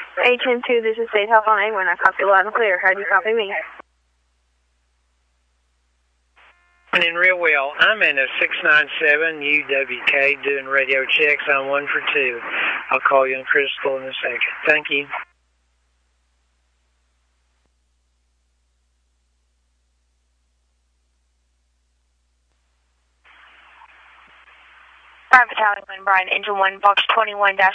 HN2, this is State Health on A1. I copy loud and clear. How do you copy me? Running real well. I'm in a 697 UWK doing radio checks on 1 for 2. I'll call you in critical in a second. Thank you. 5 Battalion, Brian, Engine 1, Box 21-.